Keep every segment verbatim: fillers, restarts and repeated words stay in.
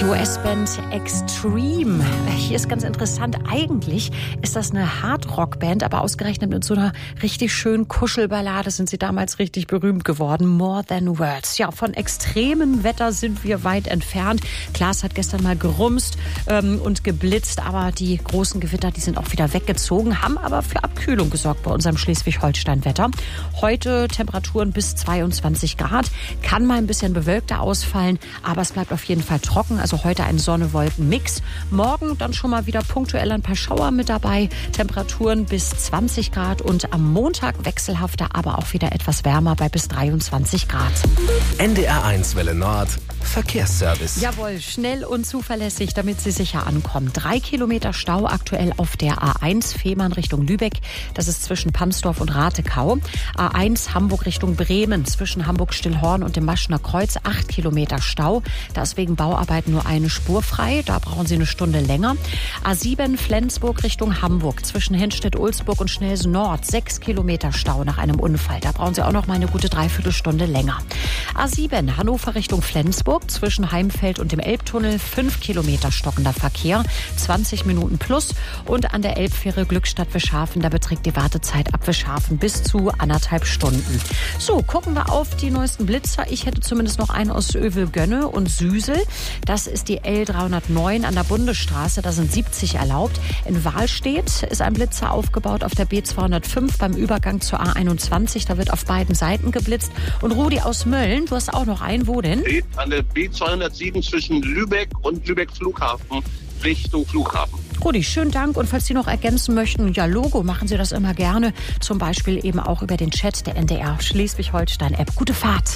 Die U S-Band Extreme. Hier ist ganz interessant, eigentlich ist das eine Hard-Rock-Band, aber ausgerechnet mit so einer richtig schönen Kuschelballade sind sie damals richtig berühmt geworden. More Than Words. Ja, von extremem Wetter sind wir weit entfernt. Klar, es hat gestern mal gerumst ähm, und geblitzt, aber die großen Gewitter, die sind auch wieder weggezogen, haben aber für Abkühlung gesorgt bei unserem Schleswig-Holstein-Wetter. Heute Temperaturen bis zweiundzwanzig Grad, kann mal ein bisschen bewölkter ausfallen, aber es bleibt auf jeden Fall trocken. Also heute ein Sonne-Wolken-Mix. Morgen dann schon mal wieder punktuell ein paar Schauer mit dabei. Temperaturen bis zwanzig Grad und am Montag wechselhafter, aber auch wieder etwas wärmer bei bis dreiundzwanzig Grad. N D R eins Welle Nord. Verkehrsservice. Jawohl, schnell und zuverlässig, damit Sie sicher ankommen. Drei Kilometer Stau aktuell auf der A eins Fehmarn Richtung Lübeck. Das ist zwischen Pamsdorf und Ratekau. A eins Hamburg Richtung Bremen zwischen Hamburg-Stillhorn und dem Maschner Kreuz. Acht Kilometer Stau. Da ist wegen Bauarbeiten nur eine Spur frei. Da brauchen Sie eine Stunde länger. A sieben Flensburg Richtung Hamburg zwischen Henstedt-Ulzburg und Schnelsen Nord. Sechs Kilometer Stau nach einem Unfall. Da brauchen Sie auch noch mal eine gute Dreiviertelstunde länger. A sieben Hannover Richtung Flensburg zwischen Heimfeld und dem Elbtunnel. Fünf Kilometer stockender Verkehr. zwanzig Minuten plus. Und an der Elbfähre Glückstadt-Wischhafen, da beträgt die Wartezeit ab Wischhafen bis zu anderthalb Stunden. So, gucken wir auf die neuesten Blitzer. Ich hätte zumindest noch einen aus Övelgönne und Süsel. Das ist die L dreihundertneun an der Bundesstraße. Da sind siebzig erlaubt. In Wahlstedt ist ein Blitzer aufgebaut auf der B zweihundertfünf beim Übergang zur A einundzwanzig. Da wird auf beiden Seiten geblitzt. Und Rudi aus Mölln, du hast auch noch einen. Wo denn? An der B zweihundertsieben zwischen Lübeck und Lübeck Flughafen Richtung Flughafen. Rudi, schönen Dank. Und falls Sie noch ergänzen möchten, ja, Logo, machen Sie das immer gerne. Zum Beispiel eben auch über den Chat der N D R Schleswig-Holstein-App. Gute Fahrt.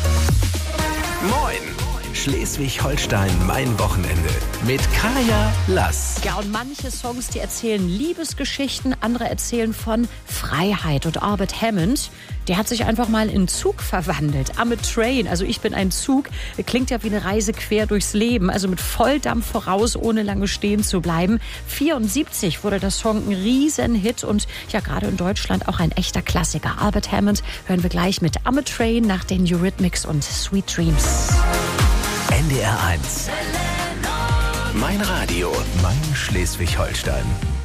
Moin! Schleswig-Holstein, mein Wochenende. Mit Kaya Lass. Ja, und manche Songs, die erzählen Liebesgeschichten, andere erzählen von Freiheit. Und Albert Hammond, der hat sich einfach mal in Zug verwandelt. I'm a Train, also ich bin ein Zug. Klingt ja wie eine Reise quer durchs Leben, also mit Volldampf voraus, ohne lange stehen zu bleiben. vierundsiebzig wurde der Song ein Riesenhit und ja, gerade in Deutschland auch ein echter Klassiker. Albert Hammond hören wir gleich mit I'm a Train nach den Eurythmics und Sweet Dreams. N D R eins. Mein Radio, mein Schleswig-Holstein.